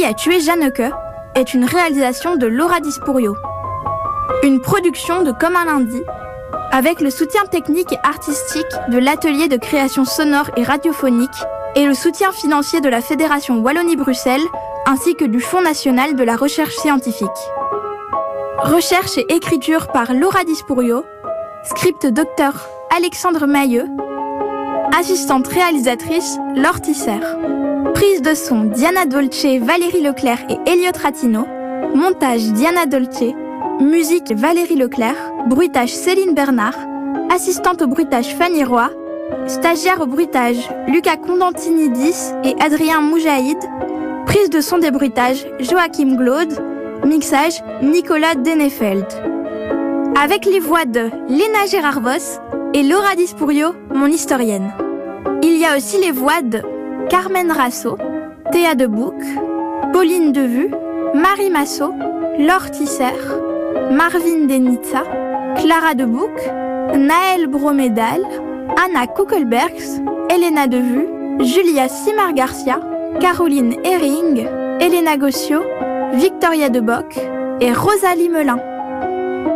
Qui a tué Jeanneke est une réalisation de Laura Dispourio. Une production de Comme un lundi, avec le soutien technique et artistique de l'atelier de création sonore et radiophonique et le soutien financier de la Fédération Wallonie-Bruxelles ainsi que du Fonds national de la recherche scientifique. Recherche et écriture par Laura Dispourio, script docteur Alexandre Mailleux, assistante réalisatrice Laure Tisser. Prise de son Diana Dolce, Valérie Leclerc et Elliot Ratino. Montage Diana Dolce. Musique Valérie Leclerc. Bruitage Céline Bernard. Assistante au bruitage Fanny Roy. Stagiaire au bruitage Lucas Condantinidis et Adrien Moujaïd. Prise de son des bruitages Joachim Glaude. Mixage Nicolas Denefeld. Avec les voix de Léna Gérard-Voss et Laura Dispourio, mon historienne. Il y a aussi les voix de Carmen Rasso, Théa Debouc, Pauline Devue, Marie Massot, Laure Tisser, Marvin Denitza, Clara Debouc, Naël Bromédal, Anna Kuckelbergs, Elena Devue, Julia Simar Garcia, Caroline Herring, Elena Gossio, Victoria Deboc et Rosalie Melin.